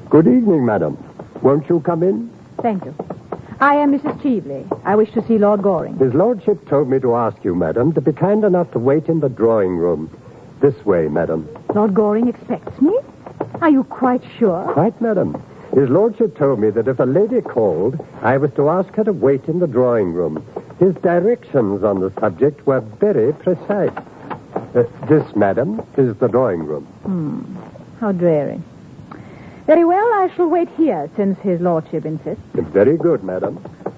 Good evening, madam. Won't you come in? Thank you. I am Mrs. Cheveley. I wish to see Lord Goring. His lordship told me to ask you, madam, to be kind enough to wait in the drawing room. This way, madam. Lord Goring expects me? Are you quite sure? Quite, madam. His lordship told me that if a lady called, I was to ask her to wait in the drawing room. His directions on the subject were very precise. This, madam, is the drawing room. How dreary. Very well, I shall wait here, since his lordship insists. Very good, madam.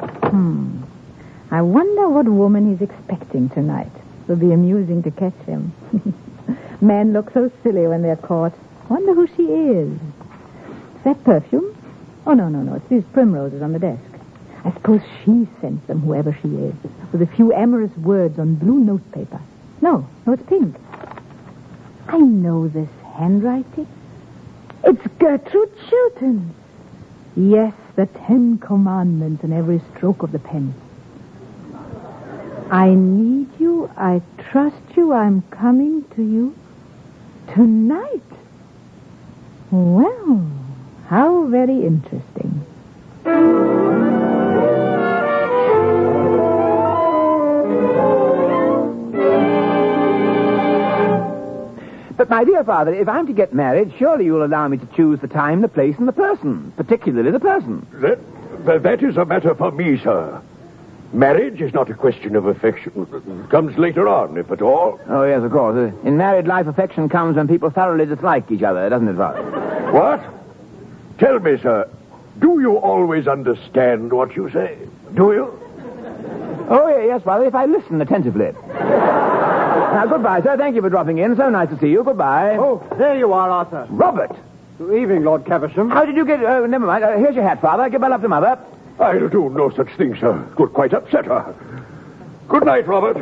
I wonder what woman he's expecting tonight. It'll be amusing to catch him. Men look so silly when they're caught. Wonder who she is. Is that perfume? Oh, no. It's these primroses on the desk. I suppose she sent them, whoever she is, with a few amorous words on blue notepaper. No, it's pink. I know this handwriting. It's Gertrude Chilton. Yes, the 10 Commandments in every stroke of the pen. I need you, I trust you, I'm coming to you tonight. Well, how very interesting. But, my dear father, if I'm to get married, surely you'll allow me to choose the time, the place, and the person. Particularly the person. That is a matter for me, sir. Marriage is not a question of affection. It comes later on, if at all. Oh, yes, of course. In married life, affection comes when people thoroughly dislike each other, doesn't it, father? What? Tell me, sir, do you always understand what you say? Do you? Oh, yes, father, if I listen attentively. Now, goodbye, sir. Thank you for dropping in. So nice to see you. Goodbye. Oh, there you are, Arthur. Robert! Good evening, Lord Caversham. How did you get... never mind. Here's your hat, father. Give my love to mother. I'll do no such thing, sir. It would quite upset her. Good night, Robert.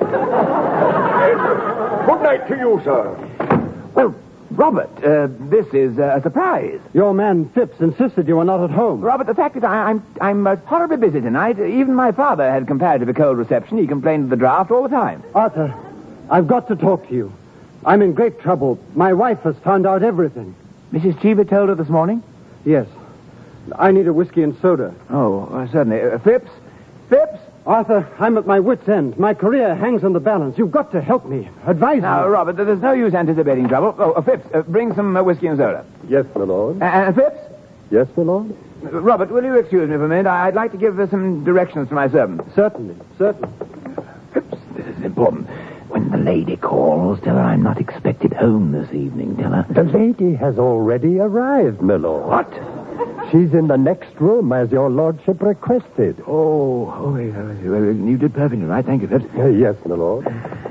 Good night to you, sir. Well, Robert, this is a surprise. Your man, Phipps, insisted you were not at home. Robert, the fact is I'm horribly busy tonight. Even my father had comparatively cold reception. He complained of the draft all the time. Arthur, I've got to talk to you. I'm in great trouble. My wife has found out everything. Mrs. Cheever told her this morning? Yes. I need a whiskey and soda. Oh, certainly. Phipps? Phipps? Arthur, I'm at my wit's end. My career hangs on the balance. You've got to help me. Advise Now, me. Robert, there's no use anticipating trouble. Oh, Phipps, bring some whiskey and soda. Yes, my lord. Phipps? Yes, my lord. Robert, will you excuse me for a minute? I'd like to give some directions to my servant. Certainly. Phipps, this is important. When the lady calls, tell her I'm not expected home this evening. Tell her. The lady has already arrived, my lord. What? She's in the next room, as your lordship requested. You did perfectly right. Thank you, Phipps. Yes, my lord.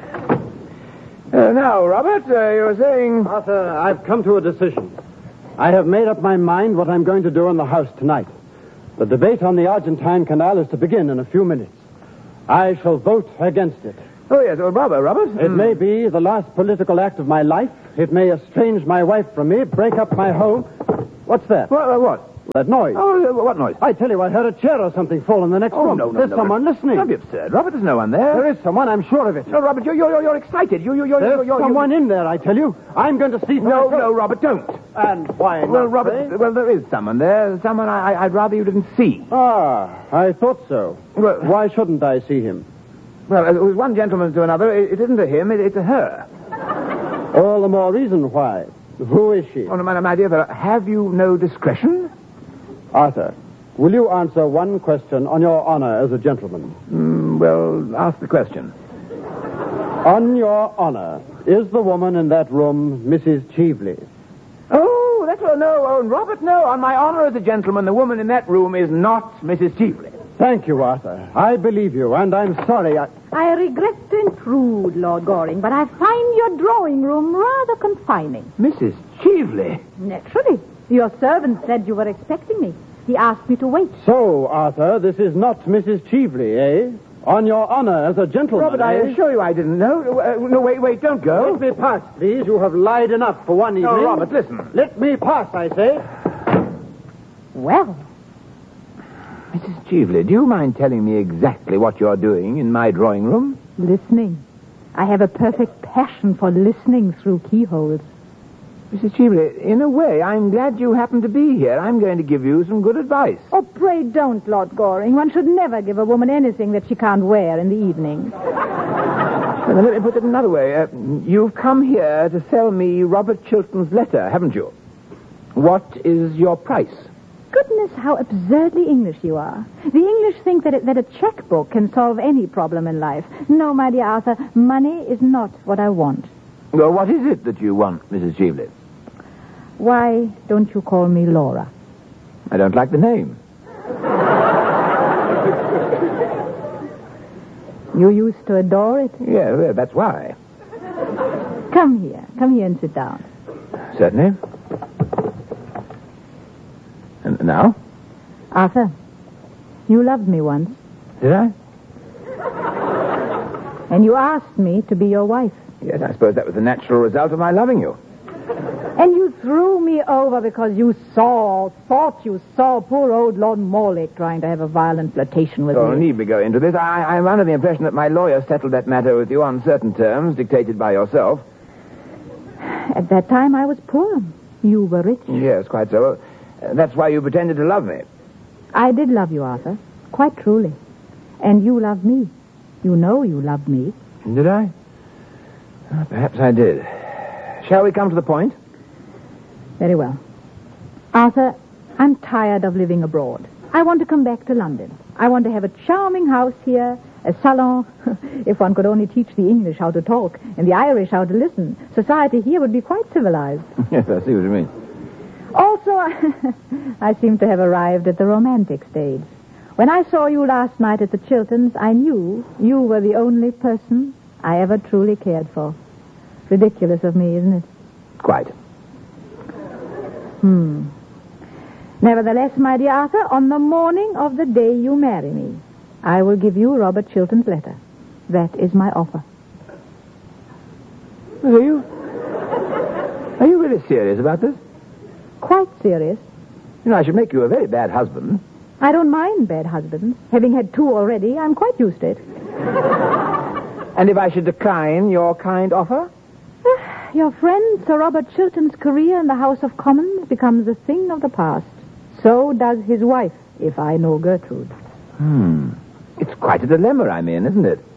Now, Robert, you were saying... Arthur, I've come to a decision. I have made up my mind what I'm going to do in the House tonight. The debate on the Argentine Canal is to begin in a few minutes. I shall vote against it. Oh, yes, Robert. It may be the last political act of my life. It may estrange my wife from me, break up my home. What's that? What? That noise. Oh, what noise? I tell you, I heard a chair or something fall in the next room. No. There's someone listening. Don't be absurd. Robert, there's no one there. There is someone, I'm sure of it. No, Robert, you're excited. There's someone in there, I tell you. I'm going to see for myself. No, Robert, don't. And why not? Well, Robert, there is someone there. Someone I'd rather you didn't see. I thought so. Well, why shouldn't I see him? Well, it was one gentleman to another. It isn't a him, it's a her. All the more reason why. Who is she? Oh, no, my dear fellow, have you no discretion? Arthur, will you answer one question on your honor as a gentleman? Well, ask the question. On your honor, is the woman in that room Mrs. Cheveley? Oh, that's all. No, Robert, no. On my honor as a gentleman, the woman in that room is not Mrs. Cheveley. Thank you, Arthur. I believe you, and I'm sorry I regret to intrude, Lord Goring, but I find your drawing room rather confining. Mrs. Cheveley? Naturally. Your servant said you were expecting me. He asked me to wait. So, Arthur, this is not Mrs. Cheveley, eh? On your honor as a gentleman, Robert, I assure you I didn't know. No, wait, don't go. Let me pass, please. You have lied enough for one evening. No, Robert, listen. Let me pass, I say. Well... Mrs. Cheveley, do you mind telling me exactly what you're doing in my drawing room? Listening. I have a perfect passion for listening through keyholes. Mrs. Cheveley, in a way, I'm glad you happened to be here. I'm going to give you some good advice. Oh, pray don't, Lord Goring. One should never give a woman anything that she can't wear in the evening. Well, let me put it another way. You've come here to sell me Robert Chilton's letter, haven't you? What is your price? Goodness, how absurdly English you are. The English think that a checkbook can solve any problem in life. No, my dear Arthur, money is not what I want. Well, what is it that you want, Mrs. Cheveley? Why don't you call me Laura? I don't like the name. You used to adore it. Yeah, well, that's why. Come here and sit down. Certainly. And now? Arthur, you loved me once, Did I? and you asked me to be your wife. Yes, I suppose that was the natural result of my loving you. And you threw me over because you thought you saw poor old Lord Morley trying to have a violent flirtation with Oh, me. need we go into this? I'm under the impression that my lawyer settled that matter with you on certain terms dictated by yourself. At that time, I was poor. You were rich. Yes, quite so. That's why you pretended to love me. I did love you, Arthur, quite truly. And you loved me. You know you loved me. Did I? Perhaps I did. Shall we come to the point? Very well. Arthur, I'm tired of living abroad. I want to come back to London. I want to have a charming house here, a salon. If one could only teach the English how to talk and the Irish how to listen, society here would be quite civilized. Yes, I see what you mean. Also, I seem to have arrived at the romantic stage. When I saw you last night at the Chiltons, I knew you were the only person I ever truly cared for. Ridiculous of me, isn't it? Quite. Nevertheless, my dear Arthur, on the morning of the day you marry me, I will give you Robert Chilton's letter. That is my offer. Are you really serious about this? Quite serious. You know, I should make you a very bad husband. I don't mind bad husbands. Having had 2 already, I'm quite used to it. And if I should decline your kind offer? Your friend Sir Robert Chilton's career in the House of Commons becomes a thing of the past. So does his wife, if I know Gertrude. It's quite a dilemma I'm in, isn't it?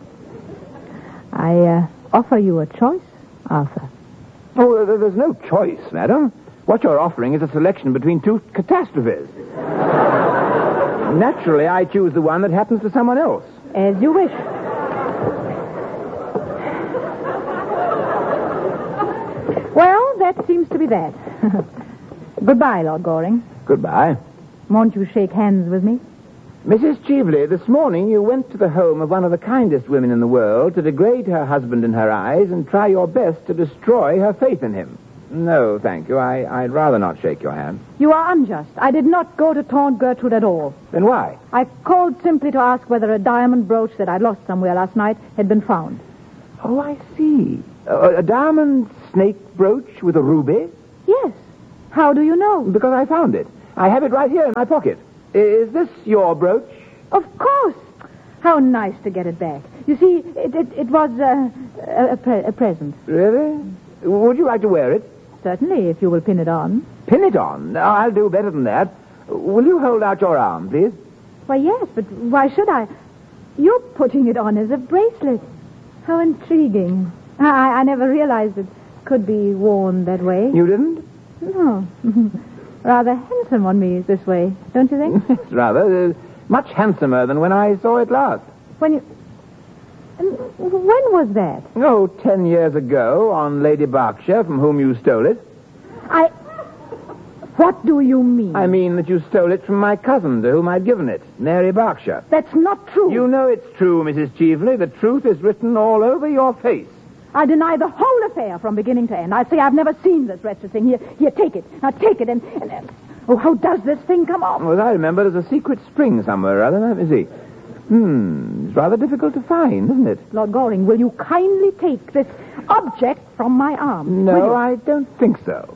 I offer you a choice, Arthur. Oh, there's no choice, madam. What you're offering is a selection between 2 catastrophes. Naturally, I choose the one that happens to someone else. As you wish. Well, that seems to be that. Goodbye, Lord Goring. Goodbye. Won't you shake hands with me? Mrs. Cheveley, this morning you went to the home of one of the kindest women in the world to degrade her husband in her eyes and try your best to destroy her faith in him. No, thank you. I'd rather not shake your hand. You are unjust. I did not go to taunt Gertrude at all. Then why? I called simply to ask whether a diamond brooch that I lost somewhere last night had been found. Oh, I see. A diamond snake brooch with a ruby? Yes. How do you know? Because I found it. I have it right here in my pocket. Is this your brooch? Of course. How nice to get it back. You see, it was a present. Really? Would you like to wear it? Certainly, if you will pin it on. Pin it on? No, I'll do better than that. Will you hold out your arm, please? Why, yes, but why should I? You're putting it on as a bracelet. How intriguing. I never realized it could be worn that way. You didn't? No. Rather handsome on me this way, don't you think? It's rather. Much handsomer than when I saw it last. When was that? Oh, 10 years ago, on Lady Berkshire, from whom you stole it. What do you mean? I mean that you stole it from my cousin, to whom I'd given it, Mary Berkshire. That's not true. You know it's true, Mrs. Cheveley. The truth is written all over your face. I deny the whole affair from beginning to end. I say I've never seen this wretched thing. Here, take it. Now take it and oh, how does this thing come off? Well, as I remember, there's a secret spring somewhere or other. Let me see. It's rather difficult to find, isn't it? Lord Goring, will you kindly take this object from my arm? No, I don't think so.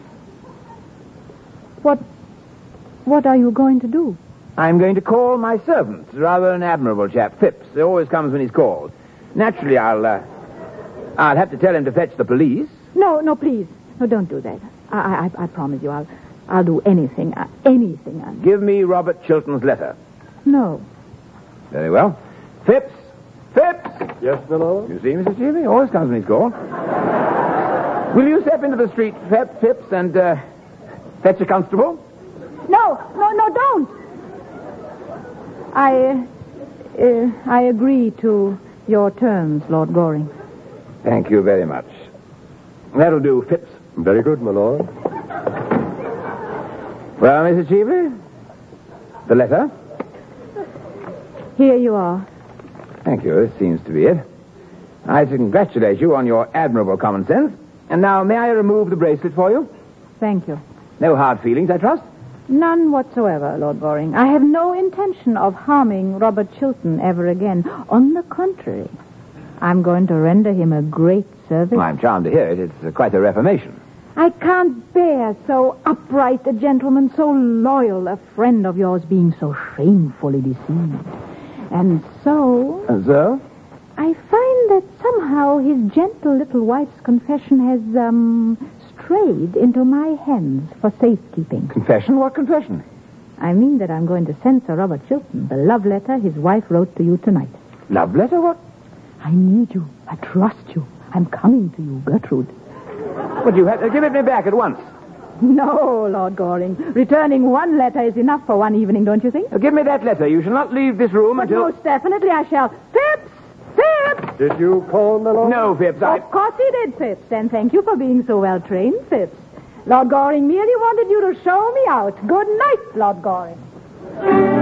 What are you going to do? I'm going to call my servant, rather an admirable chap, Phipps. He always comes when he's called. Naturally, I'll have to tell him to fetch the police. No, please. Oh, don't do that. I promise you, I'll do anything. Anything. Give me Robert Chilton's letter. No. Very well. Phipps! Phipps! Yes, my lord? You see, Mrs. Cheevy? Always comes when he's called. Will you step into the street, Phipps, and fetch a constable? No, don't. I agree to your terms, Lord Goring. Thank you very much. That'll do, Phipps. Very good, my lord. Well, Mrs. Cheevy? The letter? Here you are. Thank you. This seems to be it. I congratulate you on your admirable common sense. And now, may I remove the bracelet for you? Thank you. No hard feelings, I trust? None whatsoever, Lord Goring. I have no intention of harming Robert Chilton ever again. On the contrary, I'm going to render him a great service. Well, I'm charmed to hear it. It's quite a reformation. I can't bear so upright a gentleman, so loyal a friend of yours being so shamefully deceived. And so... And so? I find that somehow his gentle little wife's confession has, strayed into my hands for safekeeping. Confession? What confession? I mean that I'm going to send Sir Robert Chilton the love letter his wife wrote to you tonight. Love letter? What? I need you. I trust you. I'm coming to you, Gertrude. But you have to give it me back at once. No, Lord Goring. Returning one letter is enough for one evening, don't you think? Now, give me that letter. You shall not leave this room But until... most definitely I shall. Phipps! Phipps! Did you call, my lord? No, Phipps, Of course he did, Phipps. And thank you for being so well trained, Phipps. Lord Goring merely wanted you to show me out. Good night, Lord Goring.